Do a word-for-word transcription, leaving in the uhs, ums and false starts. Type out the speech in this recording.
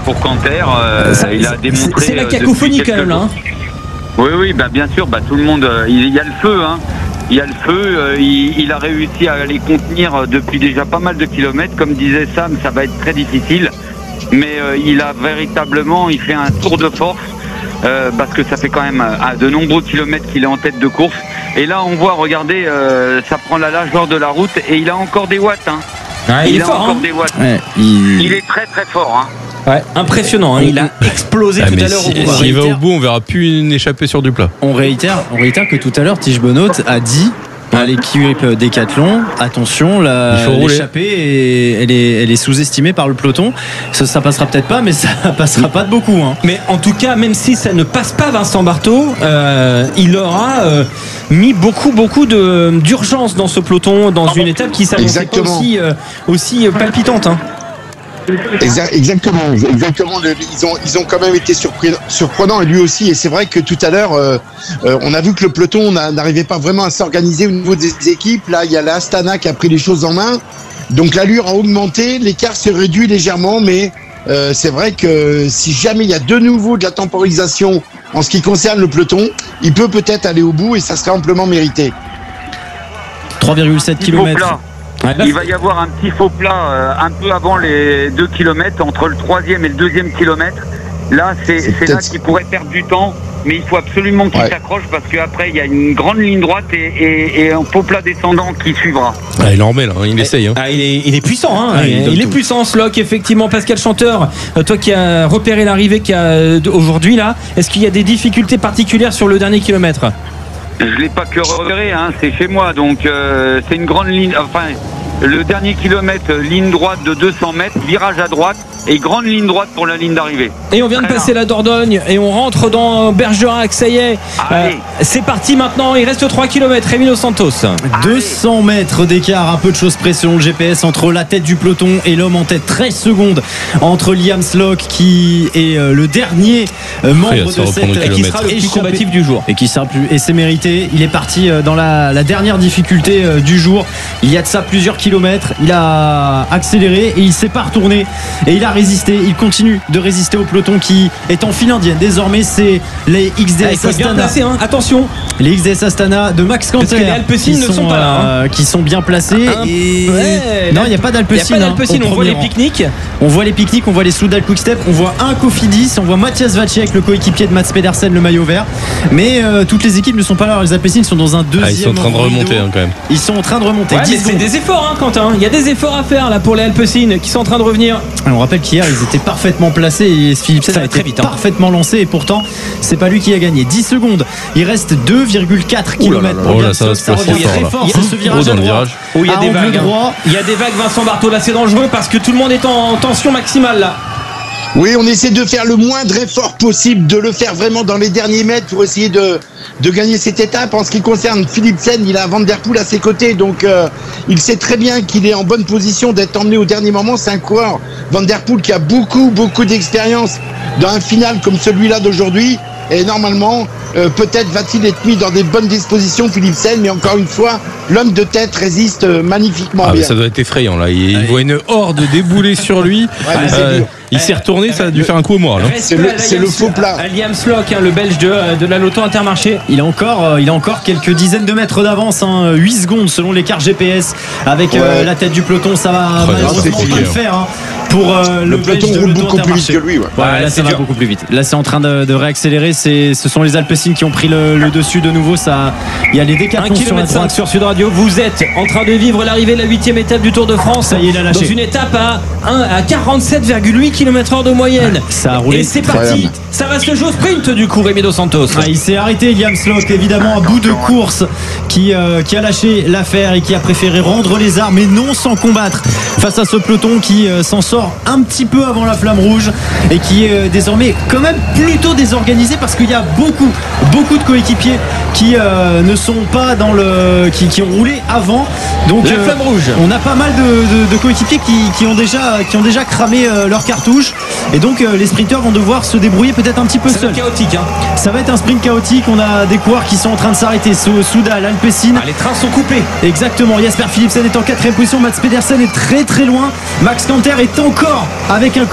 pour Canter. Euh, ça, il a démontré. C'est la cacophonie quand même là. Hein. Oui, oui, bah, bien sûr, bah, tout le monde. Euh, il y a le feu, hein. Il y a le feu. Euh, il, il a réussi à les contenir depuis déjà pas mal de kilomètres. Comme disait Sam, ça va être très difficile. Mais euh, il a véritablement, il fait un tour de force. Euh, parce que ça fait quand même à de nombreux kilomètres qu'il est en tête de course. Et là, on voit, regardez, euh, ça prend la largeur de la route et il a encore des watts. Hein. Ah, il, il est a fort, encore hein. des watts. Ouais, il... il est très très fort. Hein. Ouais, impressionnant. Hein. Il a explosé ah, tout à l'heure. Si, au S'il va au bout, on verra plus une échappée sur du plat. On réitère, on réitère que tout à l'heure, Tige Benoît a dit à l'équipe Décathlon, attention, la, l'échappée, elle est, elle est sous-estimée par le peloton. Ça, ça passera peut-être pas, mais ça passera pas de beaucoup. Hein. Mais en tout cas, même si ça ne passe pas, Vincent Barthaud, euh, il aura euh, mis beaucoup, beaucoup de, d'urgence dans ce peloton, dans une étape qui s'annonçait pas aussi, euh, aussi palpitante. Hein. Exactement, exactement. Ils ont, ils ont quand même été surpris, surprenants et lui aussi. Et c'est vrai que tout à l'heure, euh, euh, on a vu que le peloton n'arrivait pas vraiment à s'organiser au niveau des équipes. Là, il y a l'Astana qui a pris les choses en main. Donc l'allure a augmenté, l'écart s'est réduit légèrement, mais euh, c'est vrai que si jamais il y a de nouveau de la temporisation en ce qui concerne le peloton, il peut peut-être aller au bout et ça serait amplement mérité. trois virgule sept kilomètres. Ouais, il va y avoir un petit faux plat euh, un peu avant les deux kilomètres, entre le troisième et le deuxième kilomètre. Là, c'est, c'est, c'est là qu'il pourrait perdre du temps, mais il faut absolument qu'il ouais. s'accroche parce qu'après, il y a une grande ligne droite et, et, et un faux plat descendant qui suivra. Ah, il en remet là, il essaye. Hein. Ah, il, est, il est puissant, hein. ah, il, il est puissant, Slock, effectivement. Pascal Chanteur, toi qui as repéré l'arrivée qu'il y a aujourd'hui là, est-ce qu'il y a des difficultés particulières sur le dernier kilomètre ? Je ne l'ai pas que repéré, hein, c'est chez moi, donc euh, c'est une grande ligne, enfin le dernier kilomètre, ligne droite de deux cents mètres, virage à droite et grande ligne droite pour la ligne d'arrivée. Et on vient Très de passer bien. La Dordogne et on rentre dans Bergerac, ça y est, euh, c'est parti maintenant, il reste trois kilomètres, Rémi Dos Santos. deux cents mètres d'écart, un peu de choses près selon le G P S entre la tête du peloton et l'homme en tête, treize secondes entre Liam Slock qui est le dernier membre de cette et qui sera le plus combatif du jour et qui sera plus et c'est mérité. Il est parti dans la, la dernière difficulté du jour. Il y a de ça plusieurs kilomètres. Il a accéléré et il s'est pas retourné et il a résisté. Il continue de résister au peloton qui est en file indienne. Désormais, c'est les X D S ah, Astana. Placé, hein. Attention. Les X D S Astana de Max Canter. Les Alpecin ne sont pas là. Hein. Euh, qui sont bien placés. Ah, et... ouais, non, il n'y a pas d'Alpecin. Il n'y a pas d'Alpecin. Hein, on voit les pique-niques. On voit les pique-niques. On voit les Soudal Quick-Step. On voit un Cofidis. On voit Mathias Vacek, le coéquipier de Mats Pedersen, le maillot vert. Mais euh, toutes les équipes ne sont pas là. Les Alpecin sont dans un deuxième. Ah, ils sont en train de remonter hein, quand même. Ils sont en train de remonter. Ouais, mais c'est des efforts, hein, Quentin. Il y a des efforts à faire là pour les Alpecin qui sont en train de revenir. Alors, on rappelle qu'hier ils étaient parfaitement placés et Philipsen a été vite, hein. parfaitement lancé et pourtant c'est pas lui qui a gagné. dix secondes. Il reste deux virgule quatre kilomètres pour oh là, ça, ça revient très fort. fort C'est ce virage à droite. Oh, il y a des vagues. Hein. Il y a des vagues, Vincent Barthaud. Là, c'est dangereux parce que tout le monde est en tension maximale là. Oui, on essaie de faire le moindre effort possible, de le faire vraiment dans les derniers mètres pour essayer de, de gagner cette étape. En ce qui concerne Philipsen, il a Van Der Poel à ses côtés, donc euh, il sait très bien qu'il est en bonne position d'être emmené au dernier moment. C'est un coureur, Van Der Poel, qui a beaucoup, beaucoup d'expérience dans un final comme celui-là d'aujourd'hui. Et normalement, euh, peut-être va-t-il être mis dans des bonnes dispositions, Philipsen, mais encore une fois, l'homme de tête résiste magnifiquement ah, bien. Ça doit être effrayant là. Il Allez. voit une horde débouler sur lui. Ouais, euh, il s'est retourné, ça a dû faire un coup au moral. Hein. C'est le, c'est le faux plat. Liam Slock, hein, le Belge de, de la Lotto Intermarché. Il a encore, euh, il a encore quelques dizaines de mètres d'avance, hein, huit secondes selon l'écart G P S. Avec ouais. euh, la tête du peloton, ça va oh, malheureusement pas le faire. Hein, pour euh, le, le peloton Belge de roule Lotto beaucoup plus vite que lui. Ouais. Ouais, ouais, là, ça va dur. beaucoup plus vite. Là, c'est en train de, de réaccélérer. C'est, ce sont les Alpecin qui ont pris le, le dessus de nouveau. Ça, il y a les Décathlon sur la droite. Sur Sud Radio, vous êtes en train de vivre l'arrivée de la huitième étape du Tour de France. Ça y est, il a lâché. Dans une étape à, à quarante-sept virgule huit kilomètres heure de moyenne. Ouais, ça a roulé. Et c'est parti. Ça va se jouer au sprint du coup, Rémi Dos Santos. Ah, il s'est arrêté, Liam Slock, évidemment, à bout de course, qui, euh, qui a lâché l'affaire et qui a préféré rendre les armes, mais non sans combattre, face à ce peloton qui euh, s'en sort un petit peu avant la flamme rouge et qui est euh, désormais quand même plutôt désorganisé parce qu'il y a beaucoup, beaucoup de coéquipiers qui euh, ne sont pas dans le. qui, qui ont roulé avant. Donc, la flamme rouge. On a pas mal de, de, de coéquipiers qui, qui, ont déjà, qui ont déjà cramé euh, leur cartouche. Et donc euh, les sprinteurs vont devoir se débrouiller peut-être un petit peu seuls. Ça va être chaotique. Hein. Ça va être un sprint chaotique. On a des coureurs qui sont en train de s'arrêter. Soudal, Alpecin. Ah, les trains sont coupés. Exactement. Jasper Philipsen est en quatrième position. Mats Pedersen est très très loin. Max Canter est encore avec un